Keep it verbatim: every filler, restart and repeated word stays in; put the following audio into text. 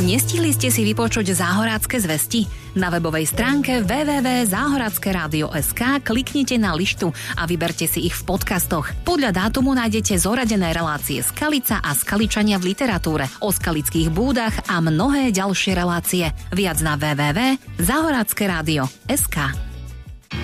Nestihli ste si vypočuť Záhorácké zvesti? Na webovej stránke w w w bodka záhoracké rádio bodka es ká kliknite na lištu a vyberte si ich v podcastoch. Podľa dátumu nájdete zoradené relácie Skalica a Skaličania v literatúre, o skalických búdach a mnohé ďalšie relácie. Viac na w w w bodka záhoracké rádio bodka es ká.